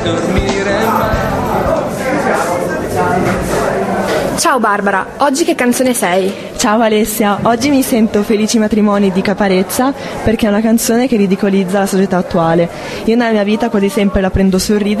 Ciao Barbara, oggi che canzone sei? Ciao Alessia, oggi mi sento Felici matrimoni di Caparezza perché è una canzone che ridicolizza la società attuale. Io nella mia vita quasi sempre la prendo sul ridere